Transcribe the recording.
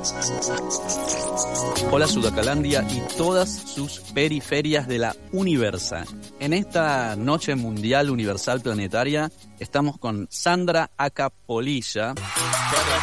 Hola Sudacalandia y todas sus periferias de la Universa. En esta noche mundial universal planetaria estamos con Sandra Acapolilla.